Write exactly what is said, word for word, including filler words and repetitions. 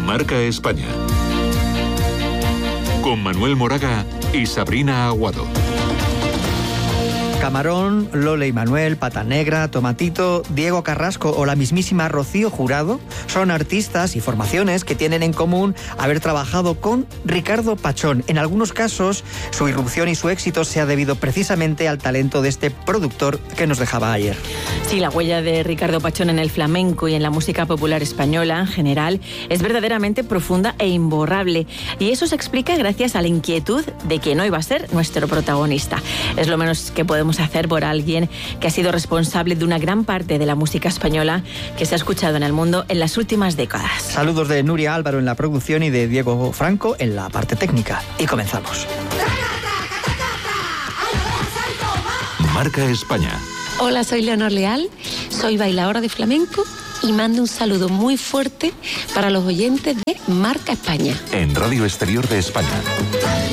Marca España. Con Manuel Moraga y Sabrina Aguado. Camarón, Lole y Manuel, Pata Negra, Tomatito, Diego Carrasco o la mismísima Rocío Jurado son artistas y formaciones que tienen en común haber trabajado con Ricardo Pachón. En algunos casos, su irrupción y su éxito se ha debido precisamente al talento de este productor que nos dejaba ayer. Sí, la huella de Ricardo Pachón en el flamenco y en la música popular española en general es verdaderamente profunda e imborrable. Y eso se explica gracias a la inquietud de quien hoy va a ser nuestro protagonista. Es lo menos que podemos hacer por alguien que ha sido responsable de una gran parte de la música española que se ha escuchado en el mundo en las últimas décadas. Saludos de Nuria Álvaro en la producción y de Diego Franco en la parte técnica. Y comenzamos. Marca España. Hola, soy Leonor Leal, soy bailadora de flamenco y mando un saludo muy fuerte para los oyentes de Marca España. En Radio Exterior de España.